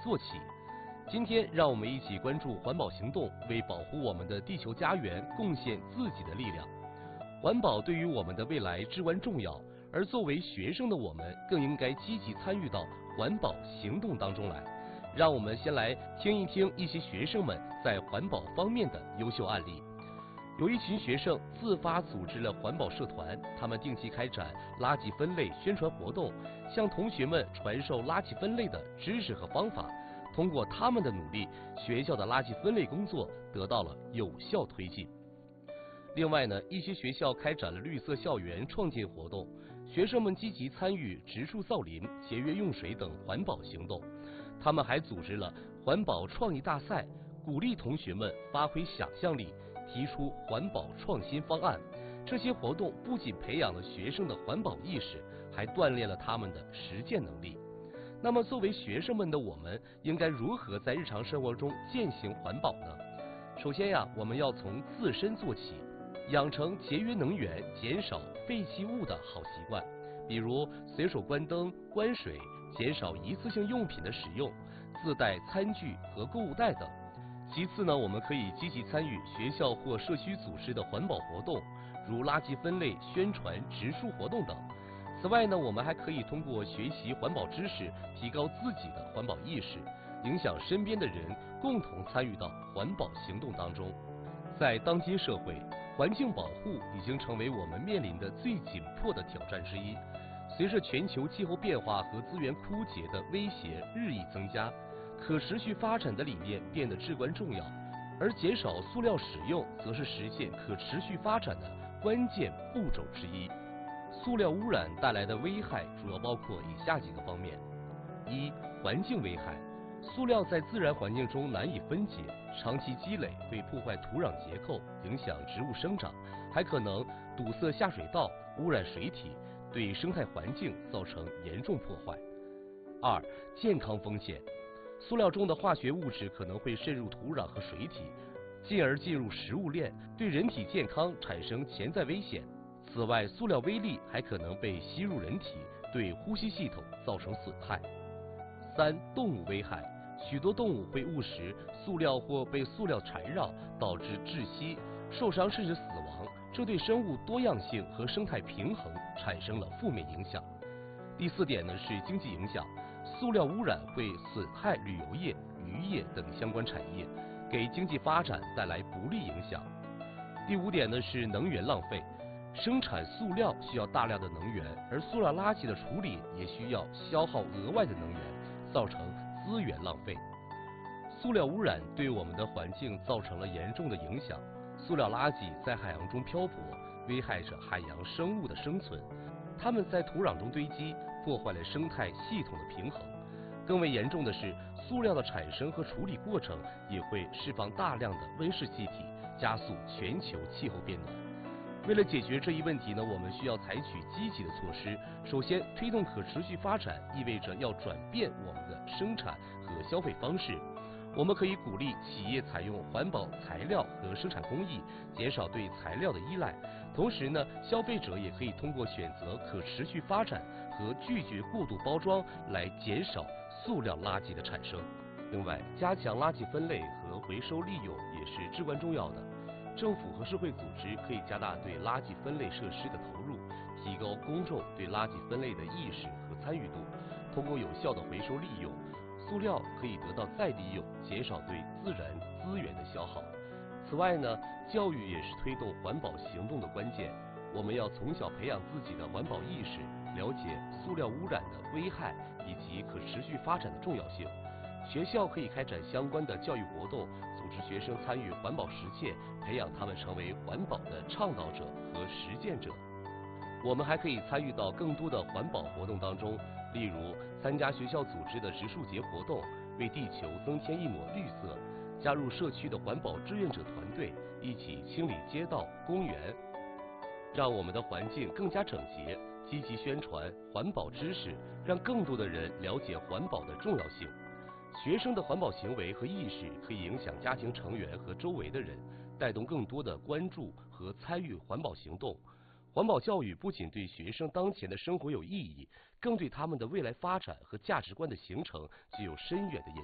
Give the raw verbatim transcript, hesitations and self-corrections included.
做起。今天，让我们一起关注环保行动，为保护我们的地球家园贡献自己的力量。环保对于我们的未来至关重要，而作为学生的我们，更应该积极参与到环保行动当中来。让我们先来听一听一些学生们在环保方面的优秀案例。有一群学生自发组织了环保社团，他们定期开展垃圾分类宣传活动，向同学们传授垃圾分类的知识和方法。通过他们的努力，学校的垃圾分类工作得到了有效推进。另外呢，一些学校开展了绿色校园创建活动，学生们积极参与植树造林、节约用水等环保行动。他们还组织了环保创意大赛，鼓励同学们发挥想象力，提出环保创新方案。这些活动不仅培养了学生的环保意识，还锻炼了他们的实践能力。那么，作为学生们的我们，应该如何在日常生活中践行环保呢？首先呀，我们要从自身做起，养成节约能源、减少废弃物的好习惯，比如随手关灯、关水，减少一次性用品的使用，自带餐具和购物袋等。其次呢，我们可以积极参与学校或社区组织的环保活动，如垃圾分类、宣传、植树活动等。此外呢，我们还可以通过学习环保知识，提高自己的环保意识，影响身边的人，共同参与到环保行动当中。在当今社会，环境保护已经成为我们面临的最紧迫的挑战之一。随着全球气候变化和资源枯竭的威胁日益增加，可持续发展的理念变得至关重要，而减少塑料使用则是实现可持续发展的关键步骤之一。塑料污染带来的危害主要包括以下几个方面：一、环境危害。塑料在自然环境中难以分解，长期积累会破坏土壤结构，影响植物生长，还可能堵塞下水道，污染水体，对生态环境造成严重破坏。二、健康风险。塑料中的化学物质可能会渗入土壤和水体，进而进入食物链，对人体健康产生潜在危险。此外，塑料微粒还可能被吸入人体，对呼吸系统造成损害。三、动物危害。许多动物会误食塑料或被塑料缠绕，导致窒息、受伤甚至死亡，这对生物多样性和生态平衡产生了负面影响。第四点呢是经济影响，塑料污染会损害旅游业、渔业等相关产业，给经济发展带来不利影响。第五点呢是能源浪费，生产塑料需要大量的能源，而塑料垃圾的处理也需要消耗额外的能源，造成资源浪费。塑料污染对我们的环境造成了严重的影响，塑料垃圾在海洋中漂泊，危害着海洋生物的生存，它们在土壤中堆积，破坏了生态系统的平衡。更为严重的是，塑料的产生和处理过程也会释放大量的温室气体，加速全球气候变暖。为了解决这一问题呢，我们需要采取积极的措施。首先，推动可持续发展意味着要转变我们的生产和消费方式。我们可以鼓励企业采用环保材料和生产工艺，减少对材料的依赖。同时呢，消费者也可以通过选择可持续发展和拒绝过度包装来减少塑料垃圾的产生。另外，加强垃圾分类和回收利用也是至关重要的。政府和社会组织可以加大对垃圾分类设施的投入，提高公众对垃圾分类的意识和参与度。通过有效的回收利用，塑料可以得到再利用，减少对自然资源的消耗。此外呢，教育也是推动环保行动的关键。我们要从小培养自己的环保意识，了解塑料污染的危害以及可持续发展的重要性。学校可以开展相关的教育活动，组织学生参与环保实践，培养他们成为环保的倡导者和实践者。我们还可以参与到更多的环保活动当中，例如参加学校组织的植树节活动，为地球增添一抹绿色；加入社区的环保志愿者团队，一起清理街道、公园，让我们的环境更加整洁。积极宣传环保知识，让更多的人了解环保的重要性。学生的环保行为和意识可以影响家庭成员和周围的人，带动更多的关注和参与环保行动。环保教育不仅对学生当前的生活有意义，更对他们的未来发展和价值观的形成具有深远的影响。